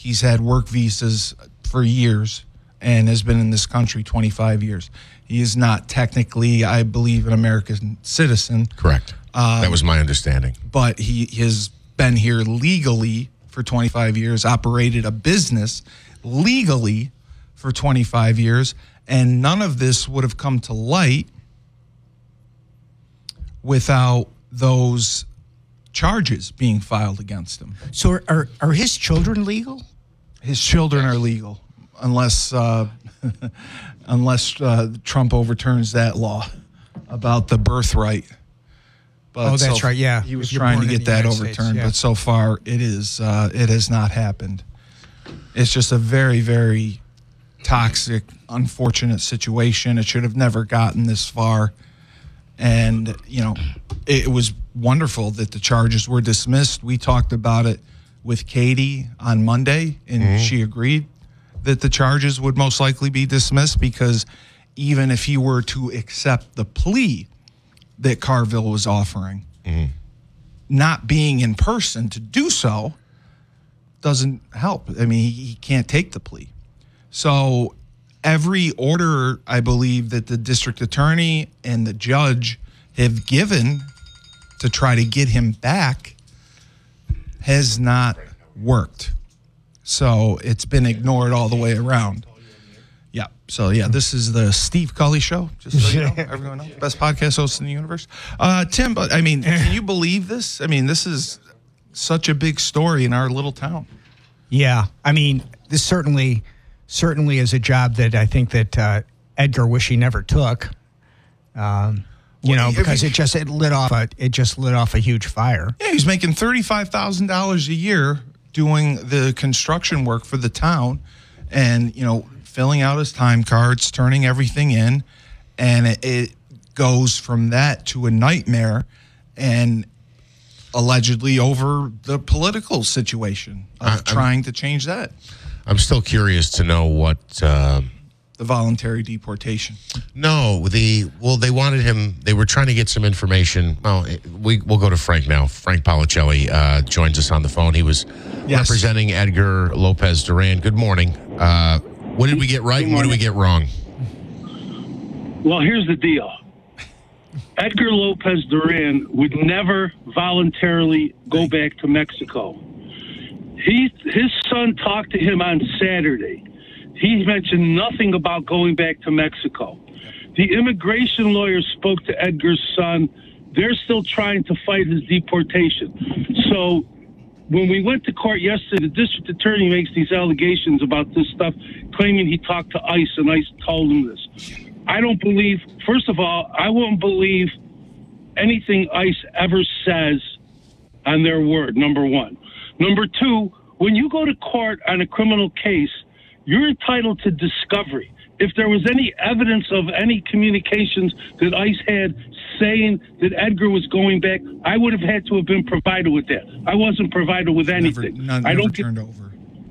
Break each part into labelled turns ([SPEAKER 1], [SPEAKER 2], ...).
[SPEAKER 1] He's had work visas for years and has been in this country 25 years. He is not technically, I believe, an American citizen.
[SPEAKER 2] Correct. That was my understanding.
[SPEAKER 1] But he has been here legally for 25 years, operated a business legally for 25 years, and none of this would have come to light without those charges being filed against him.
[SPEAKER 3] So are his children legal?
[SPEAKER 1] His children are legal, unless Trump overturns that law about the birthright. But
[SPEAKER 3] that's right. Yeah,
[SPEAKER 1] he was trying to get that overturned, but so far it has not happened. It's just a very, very toxic, unfortunate situation. It should have never gotten this far, and it was wonderful that the charges were dismissed. We talked about it with Katie on Monday, and she agreed that the charges would most likely be dismissed because even if he were to accept the plea that Carville was offering, not being in person to do so doesn't help. I mean, he can't take the plea. So every order, I believe, that the district attorney and the judge have given to try to get him back has not worked. So it's been ignored all the way around. Yeah. So, this is the Steve Cully Show. Just so you know, everyone knows. Best podcast host in the universe. Tim, but can you believe this? I mean, this is such a big story in our little town.
[SPEAKER 3] Yeah. I mean, this certainly is a job that I think that Edgar wish he never took. Because it just lit off a huge fire.
[SPEAKER 1] Yeah, he's making $35,000 a year doing the construction work for the town, and filling out his time cards, turning everything in, and it goes from that to a nightmare, and allegedly over the political situation of trying to change that.
[SPEAKER 2] I'm still curious to know what
[SPEAKER 1] the voluntary deportation.
[SPEAKER 2] No, they wanted him. They were trying to get some information. Well, we'll go to Frank now. Frank Policelli joins us on the phone. He was representing Edgar Lopez Duran. Good morning. What did we get right and what did we get wrong?
[SPEAKER 4] Well, here's the deal. Edgar Lopez Duran would never voluntarily go back to Mexico. His son talked to him on Saturday. He mentioned nothing about going back to Mexico. The immigration lawyers spoke to Edgar's son. They're still trying to fight his deportation. So when we went to court yesterday, the district attorney makes these allegations about this stuff, claiming he talked to ICE and ICE told him this. I don't believe, first of all, I won't believe anything ICE ever says on their word, number one. Number two, when you go to court on a criminal case, you're entitled to discovery. If there was any evidence of any communications that ICE had saying that Edgar was going back, I would have had to have been provided with that. I wasn't provided with anything.
[SPEAKER 1] Never turned over.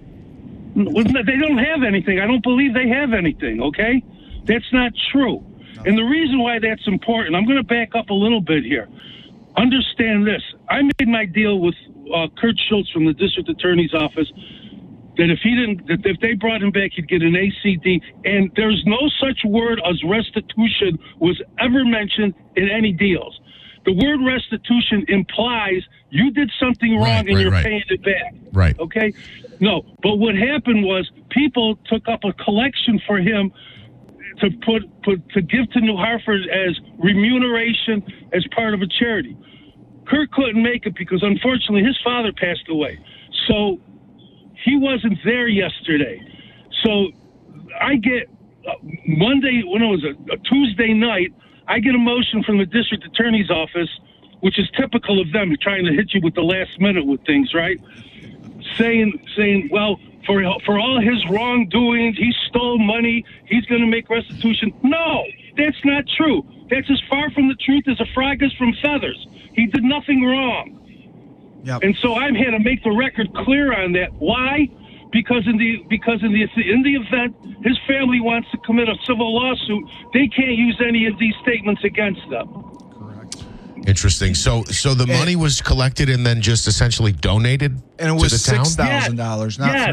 [SPEAKER 4] They don't have anything. I don't believe they have anything, okay? That's not true. No. And the reason why that's important, I'm going to back up a little bit here. Understand this. I made my deal with Kurt Schultz from the district attorney's office that if they brought him back, he'd get an ACD. And there's no such word as restitution was ever mentioned in any deals. The word restitution implies you did something wrong and you're paying it back.
[SPEAKER 2] Right.
[SPEAKER 4] Okay? No. But what happened was people took up a collection for him to to give to New Hartford as remuneration as part of a charity. Kurt couldn't make it because unfortunately his father passed away. So he wasn't there yesterday. So I get Monday, when it was a Tuesday night, I get a motion from the district attorney's office, which is typical of them, trying to hit you with the last minute with things, right? Saying, well, for all his wrongdoings, he stole money, he's going to make restitution. No, that's not true. That's as far from the truth as a frog is from feathers. He did nothing wrong.
[SPEAKER 1] Yep.
[SPEAKER 4] And so I'm here to make the record clear on that. Why? Because in the event his family wants to commit a civil lawsuit, they can't use any of these statements against them.
[SPEAKER 1] Correct.
[SPEAKER 2] Interesting. So the money was collected and then just essentially donated
[SPEAKER 1] and it was
[SPEAKER 2] to the town?
[SPEAKER 1] $6,000, not